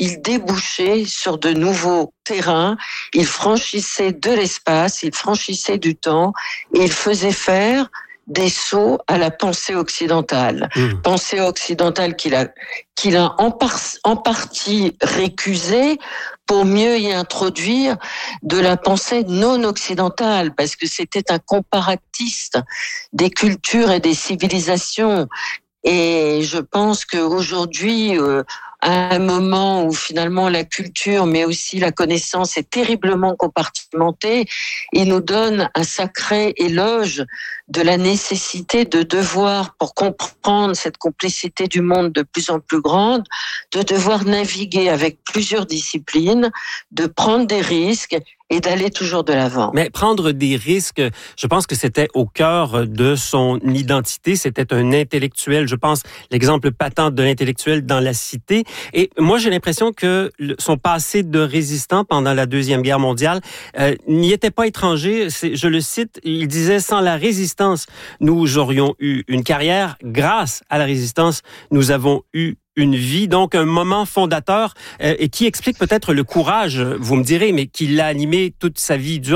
il débouchait sur de nouveaux terrains, il franchissait de l'espace, il franchissait du temps, et il faisait faire des sauts à la pensée occidentale. Pensée occidentale qu'il a en partie récusée pour mieux y introduire de la pensée non occidentale, parce que c'était un comparatiste des cultures et des civilisations. Et je pense qu'aujourd'hui, à un moment où finalement la culture, mais aussi la connaissance est terriblement compartimentée, il nous donne un sacré éloge de la nécessité de devoir, pour comprendre cette complexité du monde de plus en plus grande, de devoir naviguer avec plusieurs disciplines, de prendre des risques et d'aller toujours de l'avant. Mais prendre des risques, je pense que c'était au cœur de son identité. C'était un intellectuel. Je pense l'exemple patent de l'intellectuel dans La Cité. Et moi, j'ai l'impression que son passé de résistant pendant la Deuxième Guerre mondiale n'y était pas étranger. Je le cite, il disait « Sans la résistance, nous aurions eu une carrière. Grâce à la résistance, nous avons eu une vie, donc un moment fondateur et qui explique peut-être le courage, vous me direz, mais qui l'a animé toute sa vie durant. »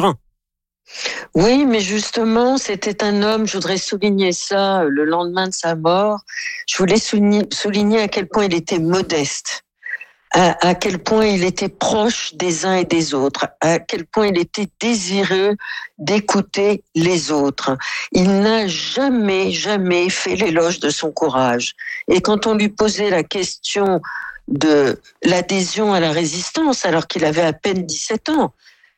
Oui, mais justement, c'était un homme, je voudrais souligner ça, le lendemain de sa mort, je voulais souligner à quel point il était modeste, à quel point il était proche des uns et des autres, à quel point il était désireux d'écouter les autres. Il n'a jamais fait l'éloge de son courage. Et quand on lui posait la question de l'adhésion à la résistance, alors qu'il avait à peine 17 ans,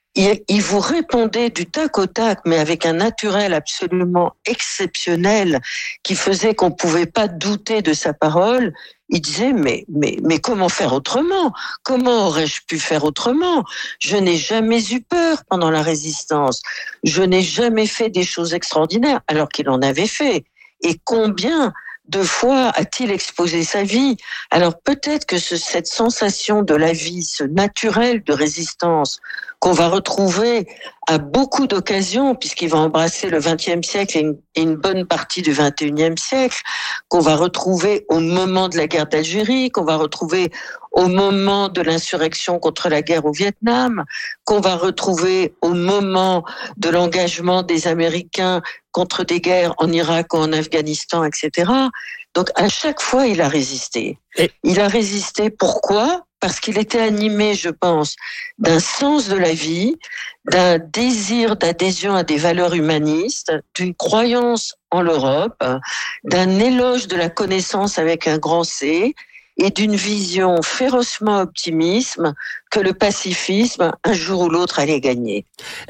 il vous répondait du tac au tac, mais avec un naturel absolument exceptionnel qui faisait qu'on ne pouvait pas douter de sa parole. Il disait, mais comment faire autrement? Comment aurais-je pu faire autrement? Je n'ai jamais eu peur pendant la résistance. Je n'ai jamais fait des choses extraordinaires, alors qu'il en avait fait. Et combien de fois a-t-il exposé sa vie? Alors peut-être que cette sensation de la vie, ce naturel de résistance qu'on va retrouver à beaucoup d'occasions, puisqu'il va embrasser le XXe siècle et une bonne partie du XXIe siècle, qu'on va retrouver au moment de la guerre d'Algérie, qu'on va retrouver au moment de l'insurrection contre la guerre au Vietnam, qu'on va retrouver au moment de l'engagement des Américains contre des guerres en Irak ou en Afghanistan, etc. Donc à chaque fois, il a résisté. Il a résisté, pourquoi ? Parce qu'il était animé, je pense, d'un sens de la vie, d'un désir d'adhésion à des valeurs humanistes, d'une croyance en l'Europe, d'un éloge de la connaissance avec un grand C, et d'une vision férocement optimiste que le pacifisme, un jour ou l'autre, allait gagner.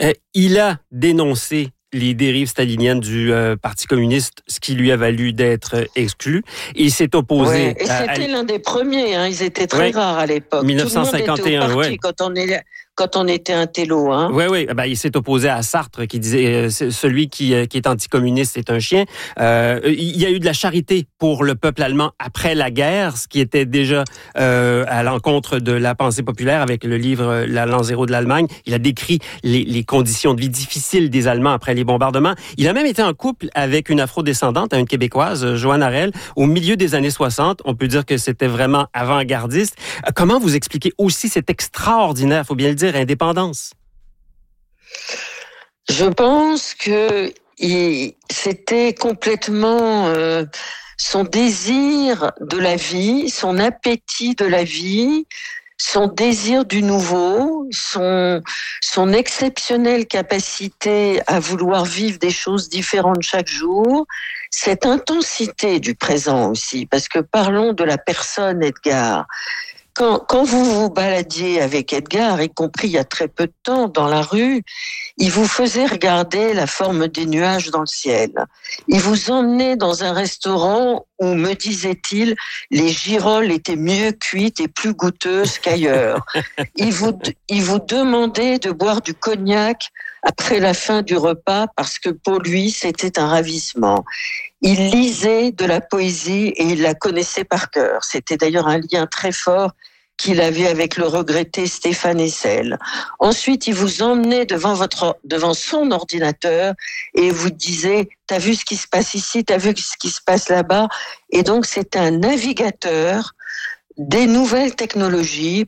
Il a dénoncé les dérives staliniennes du Parti communiste, ce qui lui a valu d'être exclu. Il s'est opposé... Ouais, et c'était l'un des premiers, hein, ils étaient très rares à l'époque. 1951, tout le monde était au parti quand on était un télo. Hein. Oui. Ben, il s'est opposé à Sartre qui disait celui qui est anticommuniste, c'est un chien. Il y a eu de la charité pour le peuple allemand après la guerre, ce qui était déjà à l'encontre de la pensée populaire avec le livre L'an zéro de l'Allemagne. Il a décrit les conditions de vie difficiles des Allemands après les bombardements. Il a même été en couple avec une afro-descendante, une Québécoise, Joanne Harel, au milieu des années 60. On peut dire que c'était vraiment avant-gardiste. Comment vous expliquez aussi cette extraordinaire, faut bien le dire, indépendance? Je pense que c'était complètement son désir de la vie, son appétit de la vie, son désir du nouveau, son exceptionnelle capacité à vouloir vivre des choses différentes chaque jour, cette intensité du présent aussi, parce que parlons de la personne Edgar. Quand vous vous baladiez avec Edgar, y compris il y a très peu de temps dans la rue, il vous faisait regarder la forme des nuages dans le ciel. Il vous emmenait dans un restaurant où, me disait-il, les girolles étaient mieux cuites et plus goûteuses qu'ailleurs. Il vous demandait de boire du cognac après la fin du repas parce que pour lui, c'était un ravissement. Il lisait de la poésie et il la connaissait par cœur. C'était d'ailleurs un lien très fort qu'il avait avec le regretté Stéphane Hessel. Ensuite, il vous emmenait devant son ordinateur et vous disait « T'as vu ce qui se passe ici, t'as vu ce qui se passe là-bas ?» Et donc, c'était un navigateur des nouvelles technologies